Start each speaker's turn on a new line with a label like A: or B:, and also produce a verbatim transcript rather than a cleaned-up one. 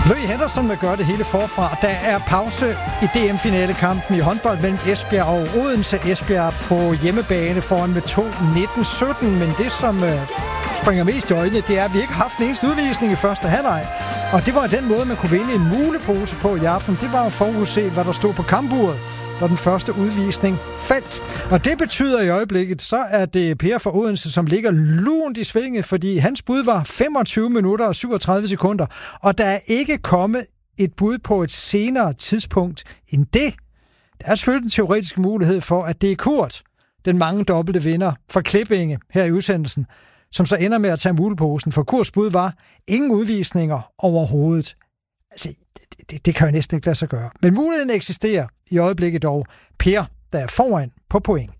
A: Louis Henderson vil gøre det hele forfra. Der er pause i D M-finalekampen i håndbold mellem Esbjerg og Odense. Esbjerg på hjemmebane foran med to nitten sytten, men det som øh, springer mest i øjnene, det er, at vi ikke har haft en eneste udvisning i første halvleg. Og det var den måde, man kunne vinde en mulepose på i aften. Det var at forudse, hvad der stod på kampuret, når den første udvisning faldt. Og det betyder i øjeblikket, så er det Per fra Odense, som ligger lunt i svinget, fordi hans bud var femogtyve minutter og syvogtredive sekunder, og der er ikke kommet et bud på et senere tidspunkt end det. Der er selvfølgelig en teoretisk mulighed for, at det er Kurt, den mange dobbelte vinder fra Klippinge her i udsendelsen, som så ender med at tage muleposen, for Kurts bud var ingen udvisninger overhovedet. Altså, det, det, det kan jo næsten ikke lade sig gøre. Men muligheden eksisterer i øjeblikket dog. Per, der er foran på point.